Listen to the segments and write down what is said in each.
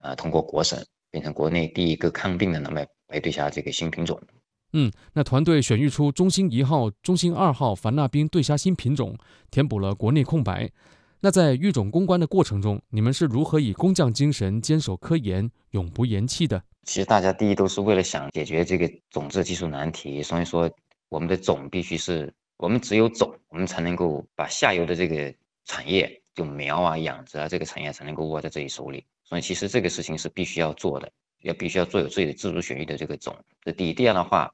通过国审变成国内第一个抗病的南白对虾这个新品种。 那团队选育出中兴1号、中兴2号凡纳冰对虾新品种，填补了国内空白。那在育种攻关的过程中，你们是如何以工匠精神坚守科研，永不言弃的？ 其实大家第一都是为了想解决这个种质技术难题，所以说我们的种必须是我们只有种，我们才能够把下游的这个产业，就苗啊、养殖啊这个产业才能够握在自己手里。所以其实这个事情是必须要做的，必须要做有自己的自主选育的这个种。这第一，第二的话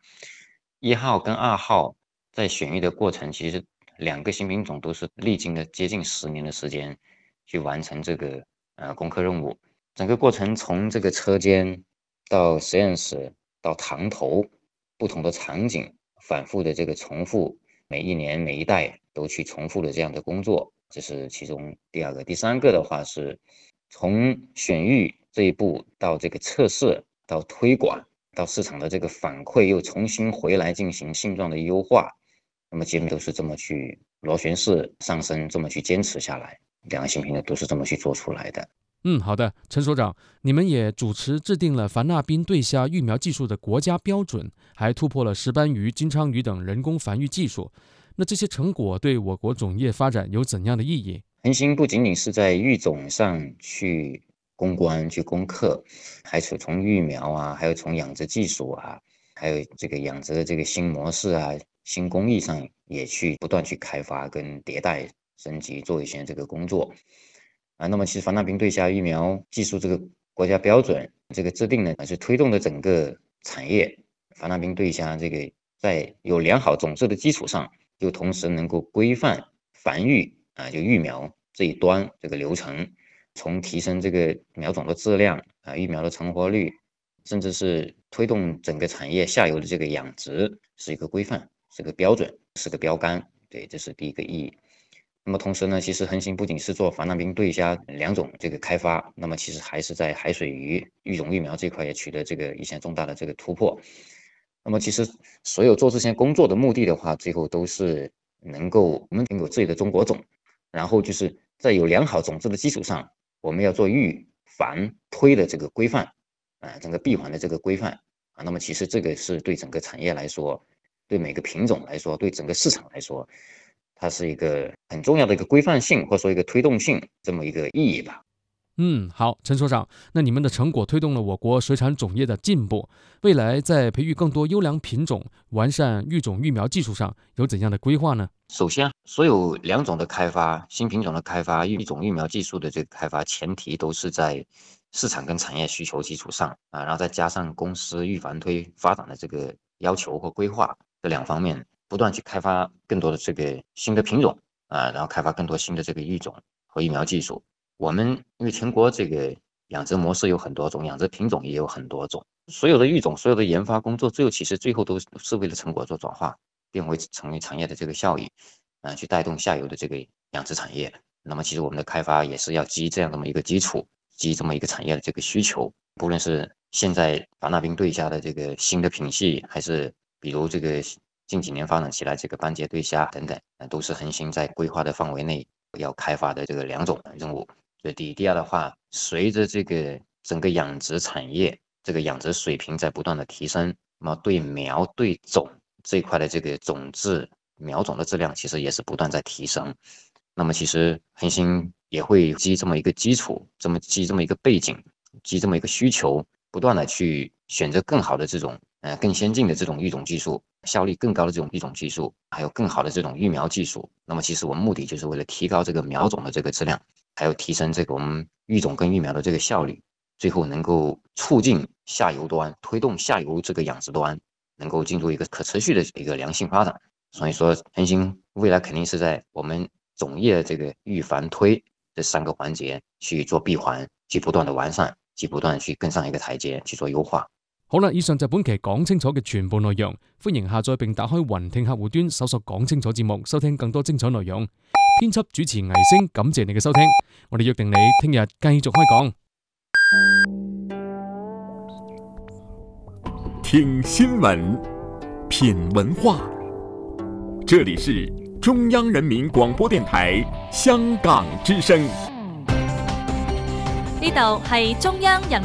，1号跟2号在选育的过程，其实2个新品种都是历经了接近10年的时间去完成这个攻克任务。整个过程从这个车间到实验室到塘头，不同的场景反复的这个重复，每一年每一代都去重复的这样的工作，这是其中第2个。第3个的话是从选育这一步到这个测试到推广到市场的这个反馈又重新回来进行性状的优化，那么基本都是这么去螺旋式上升，这么去坚持下来，2个新品呢都是这么去做出来的。 好的，陈所长，你们也主持制定了凡纳冰对虾育苗技术的国家标准，还突破了石斑鱼、金枪鱼等人工繁育技术。那这些成果对我国种业发展有怎样的意义？ 恒星不仅仅是在育种上去攻关、去攻克，还是从育苗啊，还有从养殖技术啊，还有这个养殖的这个新模式啊、新工艺上，也去不断去开发跟迭代升级，做一些这个工作。那么其实凡纳冰对虾育苗技术这个国家标准这个制定呢，是推动的整个产业凡纳冰对虾这个在有良好种质的基础上，又同时能够规范繁育就育苗这一端这个流程，从提升这个苗种的质量育苗的成活率，甚至是推动整个产业下游的这个养殖，是一个规范，是个标准，是个标杆。对，这是第一个意义。那么同时呢，其实恒星不仅是做凡纳冰对虾2种这个开发，那么其实还是在海水鱼育种育苗这块也取得这个一项重大的这个突破。那么其实所有做这些工作的目的的话，最后都是我们能有自己的中国种，然后就是在有良好种子的基础上，我们要做育繁推的这个规范整个闭环的这个规范那么其实这个是对整个产业来说，对每个品种来说，对整个市场来说，它是一个很重要的一个规范性，或者说一个推动性这么一个意义吧。 好，陈所长，那你们的成果推动了我国水产种业的进步，未来在培育更多优良品种、完善育种育苗技术上有怎样的规划呢？ 首先，所有2种的开发、新品种的开发、育种育苗技术的这个开发，前提都是在市场跟产业需求基础上然后再加上公司育繁推发展的这个要求或规划这2方面，不断去开发更多的这个新的品种然后开发更多新的这个育种和育苗技术。我们因为全国这个养殖模式有很多种，养殖品种也有很多种，所有的育种、所有的研发工作，其实最后都是为了成果做转化，成为产业的这个效益去带动下游的这个养殖产业。那么其实我们的开发也是要基这样这么一个基础，基这么一个产业的这个需求，不论是现在凡纳冰对虾的这个新的品系，还是比如这个近几年发展起来这个斑节对虾等等都是恒星在规划的范围内要开发的这个2种任务。这第一。第二的话，随着这个整个养殖产业这个养殖水平在不断的提升，那么对苗对种这一块的这个种质苗种的质量其实也是不断在提升。那么其实恒星也会基这么一个基础，基这么一个背景，基这么一个需求，不断的去选择更好的这种更先进的这种育种技术，效率更高的这种育种技术，还有更好的这种育苗技术。那么其实我们目的就是为了提高这个苗种的这个质量，还有提升这个我们育种跟育苗的这个效率，最后能够促进下游端，推动下游这个养殖端能够进入一个可持续的一个良性发展。所以说恒星未来肯定是在我们种业这个育繁推这3个环节去做闭环，去不断的完善，去不断去更上一个台階去做優化。 好啦，以上就本期講清楚嘅全部內容，歡迎下載並打開雲聽客戶端搜索講清楚節目，收聽更多精彩內容。編輯主持倪星，感謝你嘅收聽，我哋約定你聽日繼續開講。 聽新聞，品文化，這裡是中央人民廣播電台香港之聲。 呢度係中央人